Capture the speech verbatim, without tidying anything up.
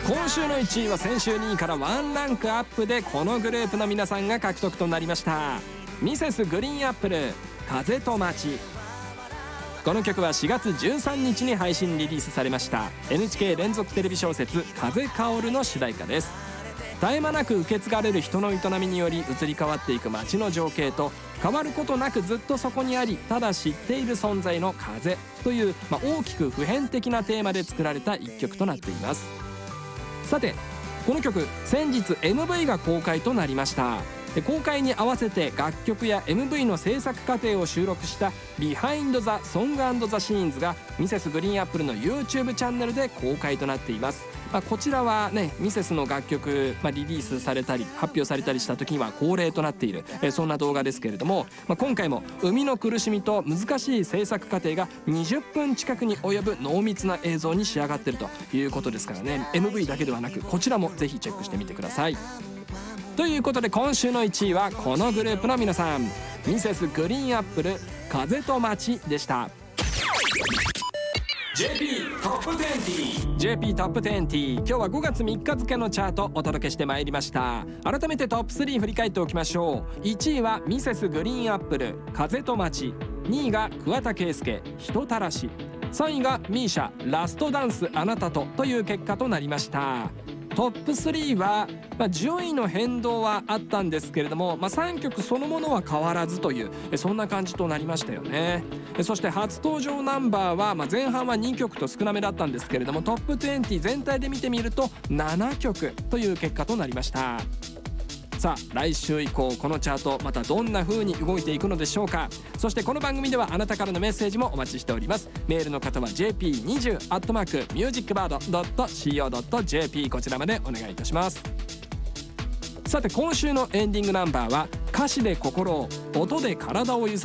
今週のいちいは先週にいからワンランクアップでこのグループの皆さんが獲得となりました。ミセスグリーンアップル、風と街。この曲はしがつじゅうさんにちに配信リリースされました エヌエイチケー 連続テレビ小説「風薫る」の主題歌です。絶え間なく受け継がれる人の営みにより移り変わっていく街の情景と、変わることなくずっとそこにありただ知っている存在の風という、まあ、大きく普遍的なテーマで作られた一曲となっています。さてこの曲先日 エムブイ が公開となりました。で公開に合わせて楽曲や エムブイ の制作過程を収録したビハインド・ザ・ソング&ザ・シーンズがミセスグリーンアップルの YouTube チャンネルで公開となっています。まあ、こちらはねミセスの楽曲、まあ、リリースされたり発表されたりした時には恒例となっている、えそんな動画ですけれども、まあ、今回も生みの苦しみと難しい制作過程がにじゅっぷん近くに及ぶ濃密な映像に仕上がっているということですからね、 エムブイ だけではなくこちらもぜひチェックしてみてください。ということで今週のいちいはこのグループの皆さん、ミセスグリーンアップル、風と街でした。 ジェーピー トップにじゅう ジェーピー トップにじゅう、今日はごがつみっか付のチャートお届けしてまいりました。改めてトップスリー振り返っておきましょう。いちいはミセスグリーンアップル、風と街。にいが桑田佳祐、人たらし。さんいがミーシャ、ラストダンスあなたとという結果となりました。トップスリーは、まあ、順位の変動はあったんですけれども、まあ、さんきょくそのものは変わらずというそんな感じとなりましたよね。そして初登場ナンバーは、まあ、前半はにきょくと少なめだったんですけれども、トップにじゅう全体で見てみるとななきょくという結果となりました。さあ来週以降このチャートまたどんな風に動いていくのでしょうか。そしてこの番組ではあなたからのメッセージもお待ちしております。メールの方は ジェーピーにじゅう アットマーク ミュージックバード ドット シーオー ドット ジェーピー こちらまでお願いいたします。さて今週のエンディングナンバーは歌詞で心を、音で体を揺さ